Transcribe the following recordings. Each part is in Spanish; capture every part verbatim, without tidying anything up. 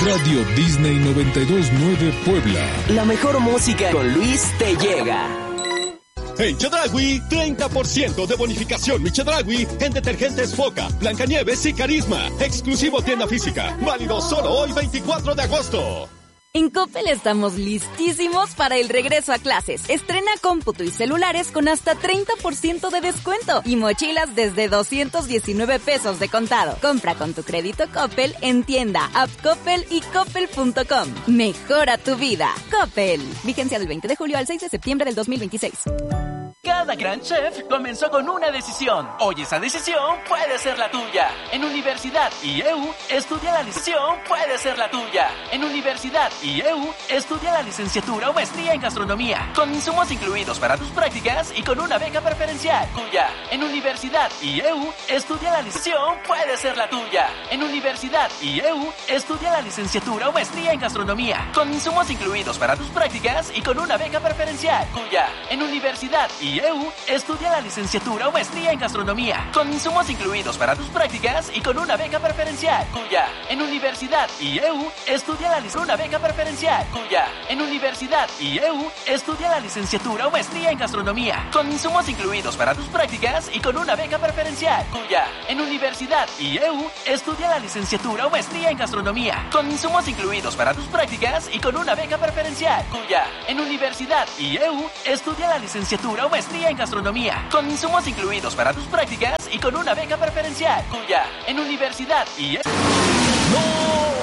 Radio Disney noventa y dos punto nueve Puebla. La mejor música con Luis te llega. En Chedraui, treinta por ciento de bonificación mi Chedraui en detergentes Foca, Blancanieves y Carisma. Exclusivo tienda física. Válido solo hoy, veinticuatro de agosto. En Coppel estamos listísimos para el regreso a clases. Estrena cómputo y celulares con hasta treinta por ciento de descuento y mochilas desde doscientos diecinueve pesos de contado. Compra con tu crédito Coppel en tienda, app Coppel y coppel punto com. Mejora tu vida. Coppel. Vigencia del veinte de julio al seis de septiembre del dos mil veintiséis. Cada gran chef comenzó con una decisión. Hoy esa decisión puede ser la tuya. En Universidad I E U, estudia la decisión puede ser la tuya. En Universidad I E U, estudia la licenciatura o maestría en gastronomía, con insumos incluidos para tus prácticas y con una beca preferencial tuya. En Universidad I E U, estudia la decisión puede ser la tuya. En Universidad I E U, estudia la licenciatura o maestría en gastronomía, con insumos incluidos para tus prácticas y con una beca preferencial tuya. En Universidad I E U, estudia la licenciatura o maestría en gastronomía, con insumos incluidos para tus prácticas y con una beca preferencial tuya. En Universidad I E U, estudia la licenciatura una beca preferencial tuya. En Universidad I E U, estudia la licenciatura o maestría en gastronomía, con insumos incluidos para tus prácticas y con una beca preferencial tuya. En Universidad I E U, estudia la licenciatura o maestría en gastronomía, con insumos incluidos para tus prácticas y con una beca preferencial tuya. En Universidad I E U, estudia la licenciatura o maestría en gastronomía, con insumos incluidos para tus prácticas y con una beca preferencial tuya. En Universidad I E U... ¡No!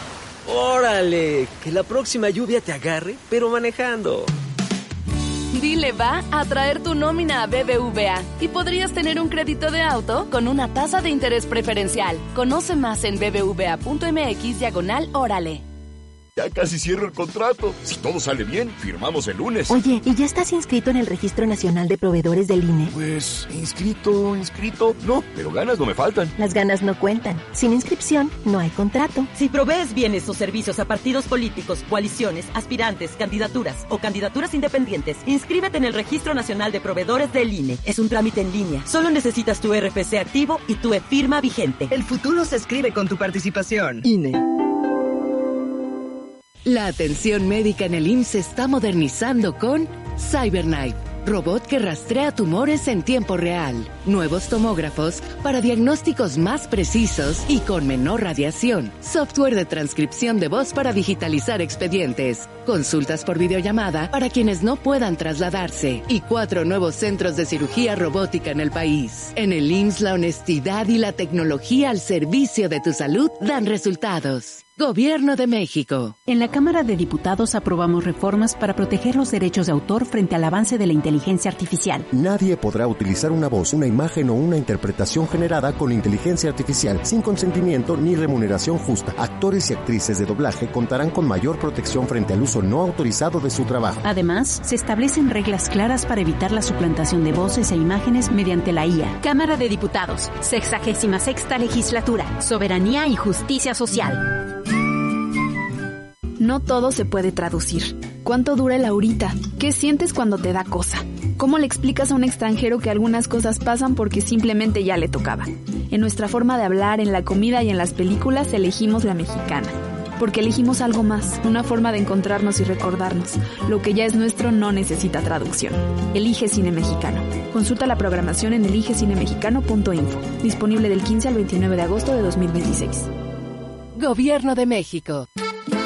¡Órale! Que la próxima lluvia te agarre, pero manejando. Dile va a traer tu nómina a B B V A y podrías tener un crédito de auto con una tasa de interés preferencial. Conoce más en bbva.mx diagonal órale. Ya casi cierro el contrato. Si todo sale bien, firmamos el lunes. Oye, ¿y ya estás inscrito en el Registro Nacional de Proveedores del I N E? Pues, inscrito, inscrito. No, pero ganas no me faltan. Las ganas no cuentan. Sin inscripción, no hay contrato. Si provees bienes o servicios a partidos políticos, coaliciones, aspirantes, candidaturas o candidaturas independientes, inscríbete en el Registro Nacional de Proveedores del I N E. Es un trámite en línea. Solo necesitas tu R F C activo y tu e-firma vigente. El futuro se escribe con tu participación. I N E. La atención médica en el I M S S se está modernizando con CyberKnife, robot que rastrea tumores en tiempo real, nuevos tomógrafos para diagnósticos más precisos y con menor radiación, software de transcripción de voz para digitalizar expedientes, consultas por videollamada para quienes no puedan trasladarse y cuatro nuevos centros de cirugía robótica en el país. En el I M S S la honestidad y la tecnología al servicio de tu salud dan resultados. Gobierno de México. En la Cámara de Diputados aprobamos reformas para proteger los derechos de autor frente al avance de la inteligencia artificial. Nadie podrá utilizar una voz, una imagen o una interpretación generada con inteligencia artificial sin consentimiento ni remuneración justa. Actores y actrices de doblaje contarán con mayor protección frente al uso no autorizado de su trabajo. Además, se establecen reglas claras para evitar la suplantación de voces e imágenes mediante la I A. Cámara de Diputados, sexagésima sexta legislatura, soberanía y justicia social. No todo se puede traducir. ¿Cuánto dura el ahorita? ¿Qué sientes cuando te da cosa? ¿Cómo le explicas a un extranjero que algunas cosas pasan porque simplemente ya le tocaba? En nuestra forma de hablar, en la comida y en las películas elegimos la mexicana. Porque elegimos algo más, una forma de encontrarnos y recordarnos. Lo que ya es nuestro no necesita traducción. Elige Cine Mexicano. Consulta la programación en elige cine mexicano punto info. Disponible del quince al veintinueve de agosto de dos mil veintiséis. Gobierno de México.